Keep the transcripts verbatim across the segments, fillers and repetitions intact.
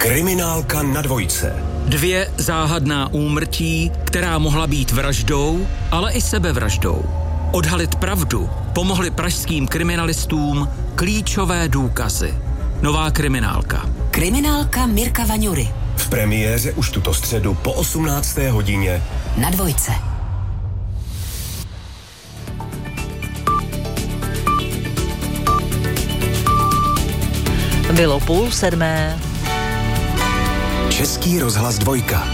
Kriminálka na dvojce. Dvě záhadná úmrtí, která mohla být vraždou, ale i sebevraždou. Odhalit pravdu pomohly pražským kriminalistům klíčové důkazy. Nová kriminálka. Kriminálka Mirka Vaňury. V premiéře už tuto středu po osmnácté hodině na dvojce. Bylo půl sedmé. Český rozhlas dvojka.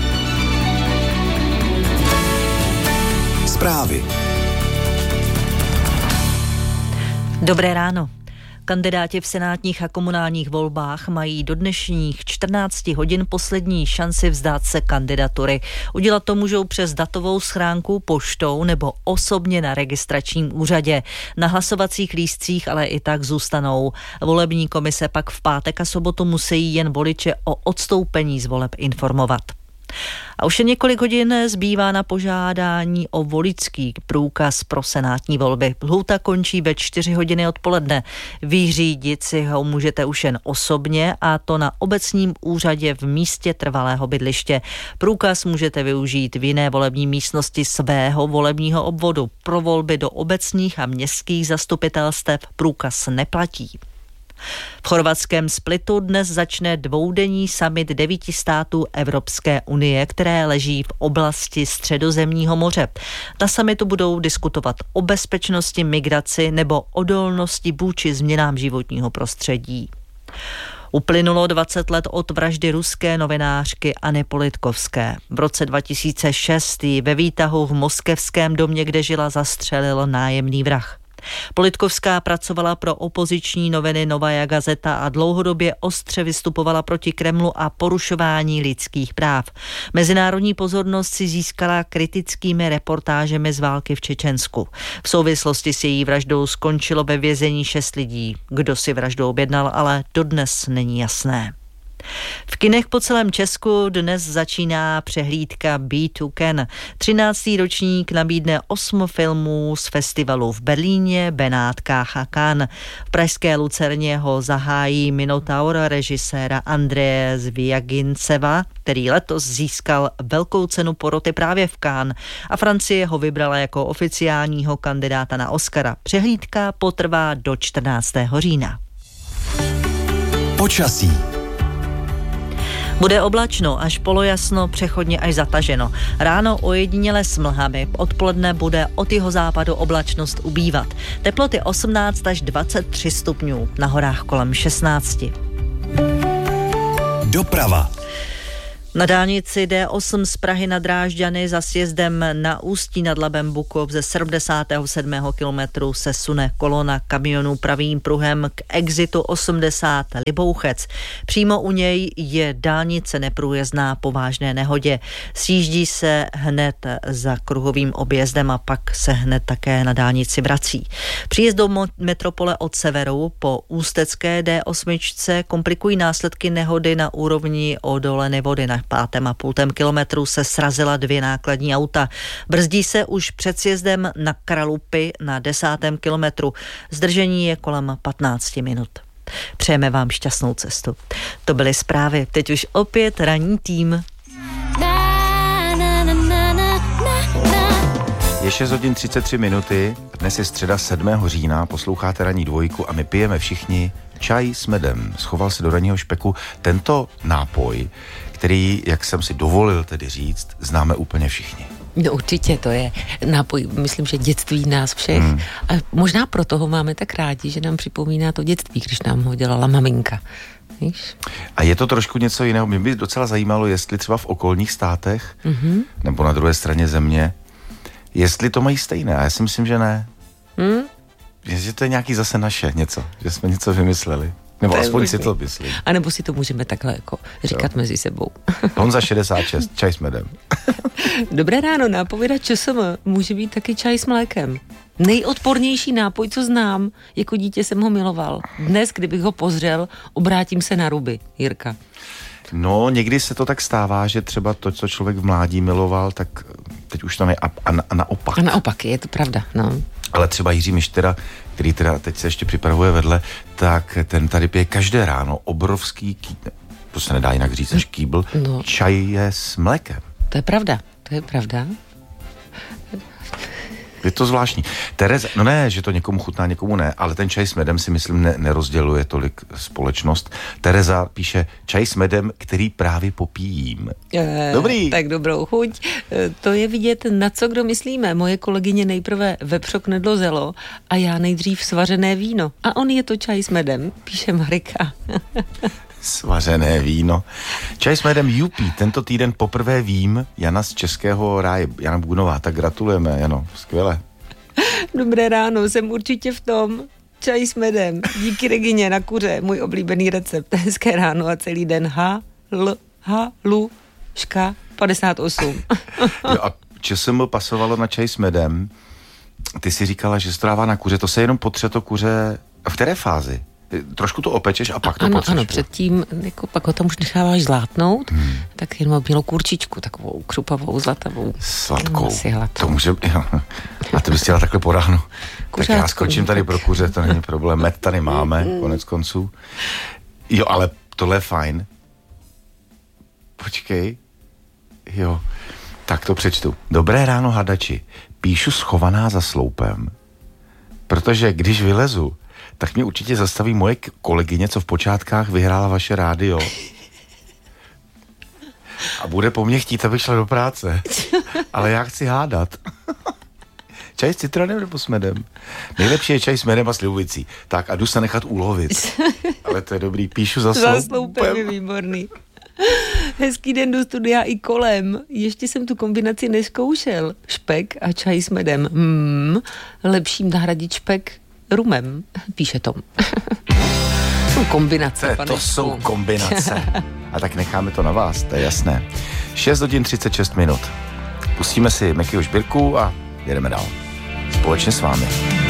Zprávy. Dobré ráno. Kandidáti v senátních a komunálních volbách mají do dnešních čtrnácti hodin poslední šanci vzdát se kandidatury. Udělat to můžou přes datovou schránku, poštou nebo osobně na registračním úřadě. Na hlasovacích lístcích ale i tak zůstanou. Volební komise pak v pátek a sobotu musí jen voliče o odstoupení z voleb informovat. A už je několik hodin zbývá na požádání o voličský průkaz pro senátní volby. Lhůta končí ve čtyři hodiny odpoledne. Vyřídit si ho můžete už jen osobně, a to na obecním úřadě v místě trvalého bydliště. Průkaz můžete využít v jiné volební místnosti svého volebního obvodu. Pro volby do obecních a městských zastupitelstev průkaz neplatí. V chorvatském Splitu dnes začne dvoudenní summit devíti států Evropské unie, které leží v oblasti Středozemního moře. Na summitu budou diskutovat o bezpečnosti, migraci nebo odolnosti vůči změnám životního prostředí. Uplynulo dvacet let od vraždy ruské novinářky Anny Politkovské. V roce dva tisíce šest ji ve výtahu v moskevském domě, kde žila, zastřelil nájemný vrah. Politkovská pracovala pro opoziční noviny Novaja Gazeta a dlouhodobě ostře vystupovala proti Kremlu a porušování lidských práv. Mezinárodní pozornost si získala kritickými reportážemi z války v Čečensku. V souvislosti s její vraždou skončilo ve vězení šest lidí. Kdo si vraždu objednal, ale dodnes není jasné. V kinech po celém Česku dnes začíná přehlídka Be to Ken. třináctý ročník nabídne osm filmů z festivalu v Berlíně, Benátkách a Cannes. V pražské Lucerně ho zahájí Minotaur režiséra Andreje Zvijaginceva, který letos získal velkou cenu poroty právě v Cannes, a Francie ho vybrala jako oficiálního kandidáta na Oscara. Přehlídka potrvá do čtrnáctého října. Počasí. Bude oblačno až polojasno, přechodně až zataženo. Ráno ojediněle s mlhami, odpoledne bude od jihozápadu oblačnost ubývat. Teploty osmnáct až dvacet tři stupňů, na horách kolem šestnáct. Doprava. Na dálnici D osm z Prahy na Drážďany za sjezdem na Ústí nad Labem Bukov ze sedmdesátého sedmého kilometru se sune kolona kamionů pravým pruhem k exitu osmdesát Libouchec. Přímo u něj je dálnice neprůjezdná po vážné nehodě. Sjíždí se hned za kruhovým objezdem a pak se hned také na dálnici vrací. Příjezd do metropole od severu po ústecké D osm komplikují následky nehody na úrovni Odoleny Vody. Na pátém a půltém kilometru se srazila dvě nákladní auta. Brzdí se už před sjezdem na Kralupy na desátém kilometru. Zdržení je kolem patnáct minut. Přejeme vám šťastnou cestu. To byly zprávy. Teď už opět ranní tým. Je šest hodin třicet tři minuty, dnes je středa sedmého října, posloucháte ranní dvojku a my pijeme všichni čaj s medem. Schoval se do ranního špeku tento nápoj, který, jak jsem si dovolil tedy říct, známe úplně všichni. No určitě, to je nápoj, myslím, že dětství nás všech. Hmm. A možná proto ho máme tak rádi, že nám připomíná to dětství, když nám ho dělala maminka. Víš? A je to trošku něco jiného. Mě by docela zajímalo, jestli třeba v okolních státech, mm-hmm. nebo na druhé straně země, jestli to mají stejné. A já si myslím, že ne. Hmm? Že to je nějaký zase naše něco, že jsme něco vymysleli. Nebo aspoň si to myslím. A nebo si to můžeme takhle jako říkat jo. mezi sebou. Honza šedesát šest, čaj s medem. Dobré ráno, nápověda ČSM může být taky čaj s mlékem. Nejodpornější nápoj, co znám, jako dítě jsem ho miloval. Dnes, kdybych ho pozřel, obrátím se na ruby. Jirka. No, někdy se to tak stává, že třeba to, co člověk v mládí miloval, tak teď už to ne, a, a, na, a naopak. A naopak, je to pravda, no. Ale třeba Jiří Mištera, který teda teď se ještě připravuje vedle, tak ten tady pije každé ráno obrovský ký, to se nedá jinak říct než kýbl, no. Čaj je s mlékem. To je pravda, to je pravda. Je to zvláštní. Tereza, no ne, že to někomu chutná, někomu ne, ale ten čaj s medem si myslím ne, nerozděluje tolik společnost. Tereza píše, čaj s medem, který právě popíjím. E, Dobrý. Tak dobrou chuť. E, to je vidět, na co kdo myslíme. Moje kolegyně nejprve vepřok nedlozelo a já nejdřív svařené víno. A on je to čaj s medem, píše Marika. Svařené víno. Čaj s medem Jupí. Tento týden poprvé vím, Jana z Českého ráje. Jana Bugnová, tak gratulujeme, Jano. Skvěle. Dobré ráno, jsem určitě v tom. Čaj s medem. Díky Regině na kuře, můj oblíbený recept. Hezké ráno a celý den. H, L, H, Lu, ška, padesát osm. Jo, a ČSM pasovalo na čaj s medem. Ty si říkala, že se to dává na kuře. To se jenom potře to kuře. V které fázi? Trošku to opečeš a pak to ano, potřeš. Ano, předtím, jako pak ho tam už necháváš zlátnout, hmm. tak jenom mělo kurčičku, takovou křupavou, zlatavou. Sladkou. To může, jo. A ty bys chtěla takhle po ránu. Tak já skočím tady pro kuře, to není problém. Med tady máme, konec konců. Jo, ale tohle je fajn. Počkej. Jo, tak to přečtu. Dobré ráno, hadači. Píšu schovaná za sloupem, protože když vylezu, tak mě určitě zastaví moje kolegyně, co v počátkách vyhrála vaše rádio. A bude po mně chtít, abych šla do práce. Ale já chci hádat. Čaj s citronem nebo s medem? Nejlepší je čaj s medem a slivovicí. Tak a jdu se nechat ulovit. Ale to je dobrý, píšu za sloupem. Za sloupem je výborný. Hezký den do studia i kolem. Ještě jsem tu kombinaci neskoušel. Špek a čaj s medem. Hmm, lepším nahradit špek rumem, píše Tom. Jsou kombinace, to, pane. To jsou kombinace. A tak necháme to na vás, to je jasné. šest hodin třicet šest minut. Pustíme si Mekyho Žbírku a jedeme dál. Společně s vámi.